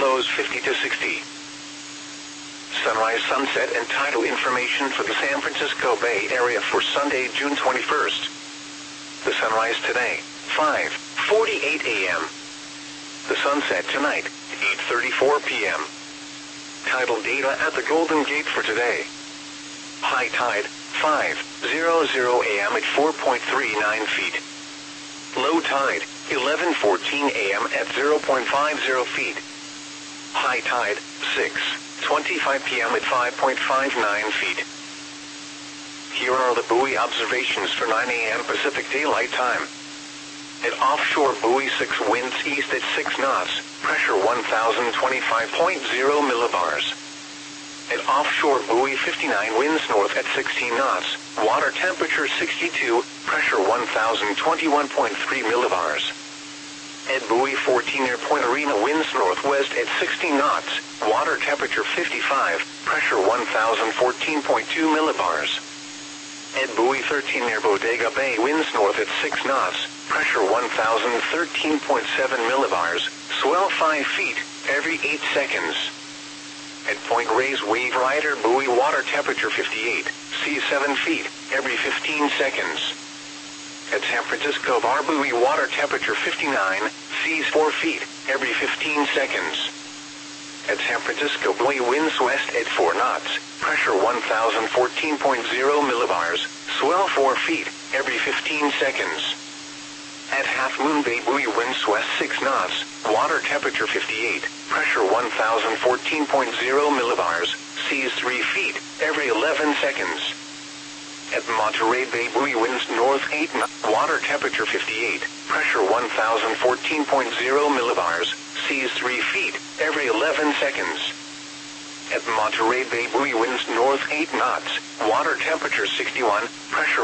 lows 50 to 60. Sunrise, sunset, and tidal information for the San Francisco Bay Area for Sunday, June 21st. The sunrise today, 5:48 a.m. The sunset tonight, 8:34 p.m. Tidal data at the Golden Gate for today. High tide, 5:00 a.m. at 4.39 feet. Low tide, 11:14 a.m. at 0.50 feet. High tide, 6:25 p.m. at 5.59 feet. Here are the buoy observations for 9 a.m. Pacific Daylight Time. At offshore buoy 6, winds east at 6 knots, pressure 1025.0 millibars. At offshore buoy 59, winds north at 16 knots, water temperature 62, pressure 1021.3 millibars. At buoy 14 near Point Arena, winds northwest at 16 knots, water temperature 55, pressure 1014.2 millibars. At buoy 13 near Bodega Bay, winds north at 6 knots, pressure 1013.7 millibars, swell 5 feet every 8 seconds. At Point Reyes Wave Rider buoy, water temperature 58, sea 7 feet every 15 seconds. At San Francisco Bar buoy, water temperature 59, seas 4 feet every 15 seconds. At San Francisco buoy, winds west at 4 knots, pressure 1014.0 millibars, swell 4 feet every 15 seconds. At Half Moon Bay buoy, winds west 6 knots, water temperature 58, pressure 1014.0 millibars, seas 3 feet every 11 seconds. At Monterey Bay buoy, winds north 8 knots, water temperature 58, pressure 1014.0 millibars, seas 3 feet every 11 seconds. At Monterey Bay buoy, winds north 8 knots, water temperature 61, pressure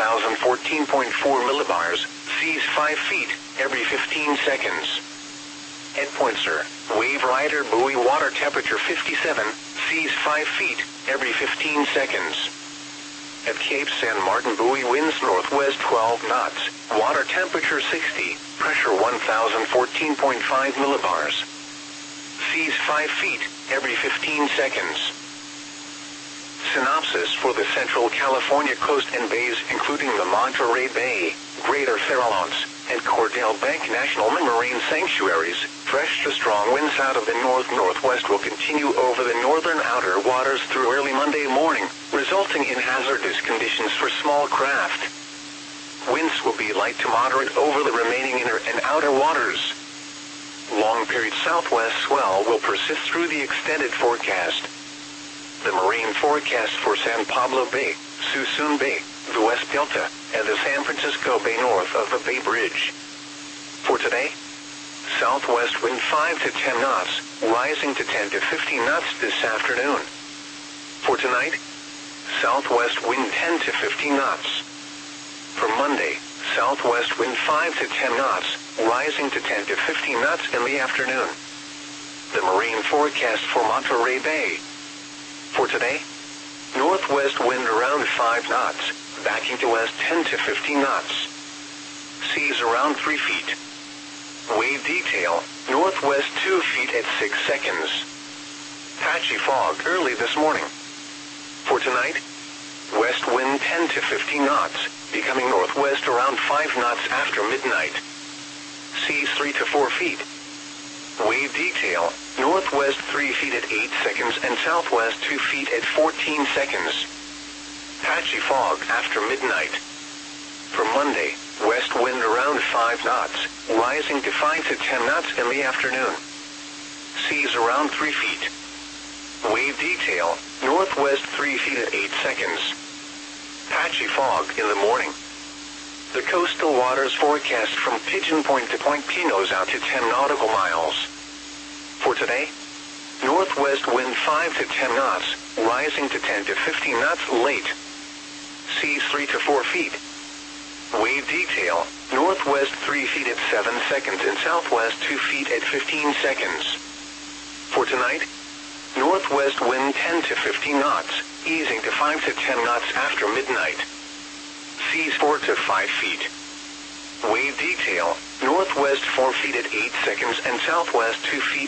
1014.4 millibars, seas 5 feet every 15 seconds. At Point Sur, Wave Rider buoy, water temperature 57, seas 5 feet every 15 seconds. At Cape San Martin buoy, winds northwest 12 knots, water temperature 60, pressure 1014.5 millibars. Seas 5 feet every 15 seconds. Synopsis for the Central California coast and bays, including the Monterey Bay, Greater Farallones, and Cordell Bank National Marine Sanctuaries. Fresh to strong winds out of the north-northwest will continue over the northern outer waters through early Monday morning, resulting in hazardous conditions for small craft. Winds will be light to moderate over the remaining inner and outer waters. Long-period southwest swell will persist through the extended forecast. The marine forecast for San Pablo Bay, Suisun Bay, the West Delta, and the San Francisco Bay north of the Bay Bridge. For today, southwest wind 5 to 10 knots, rising to 10 to 15 knots this afternoon. For tonight, southwest wind 10 to 15 knots. For Monday, southwest wind 5 to 10 knots, rising to 10 to 15 knots in the afternoon. The marine forecast for Monterey Bay. For today, northwest wind around 5 knots, backing to west 10 to 15 knots. Seas around 3 feet. Wave detail, northwest 2 feet at 6 seconds. Patchy fog early this morning. For tonight, west wind 10 to 15 knots, becoming northwest around 5 knots after midnight. Seas 3 to 4 feet. Wave detail, northwest 3 feet at 8 seconds and southwest 2 feet at 14 seconds. Patchy fog after midnight. For Monday, west wind around 5 knots, rising to 5 to 10 knots in the afternoon. Seas around 3 feet. Wave detail, northwest 3 feet at 8 seconds. Patchy fog in the morning. The coastal waters forecast from Pigeon Point to Point Pinos out to 10 nautical miles. For today, northwest wind 5 to 10 knots, rising to 10 to 15 knots late. Seas 3 to 4 feet. Wave detail, northwest 3 feet at 7 seconds and southwest 2 feet at 15 seconds. For tonight, northwest wind 10 to 15 knots, easing to 5 to 10 knots after midnight. Seas 4 to 5 feet. Wave detail, northwest 4 feet at 8 seconds and southwest 2 feet